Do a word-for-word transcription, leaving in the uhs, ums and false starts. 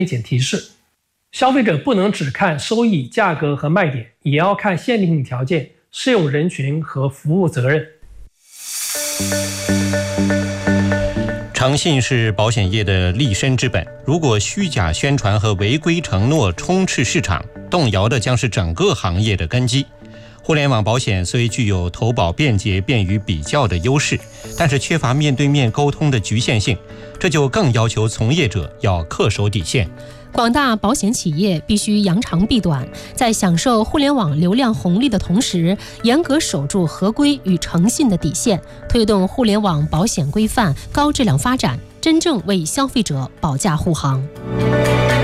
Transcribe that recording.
险提示。消费者不能只看收益、价格和卖点，也要看限定性条件、适用人群和服务责任。 诚信是保险业的立身之本，如果虚假宣传和违规承诺充斥市场，动摇的将是整个行业的根基。互联网保险虽具有投保便捷、便于比较的优势，但是缺乏面对面沟通的局限性，这就更要求从业者要恪守底线。 广大保险企业必须扬长避短，在享受互联网流量红利的同时，严格守住合规与诚信的底线，推动互联网保险规范高质量发展，真正为消费者保驾护航。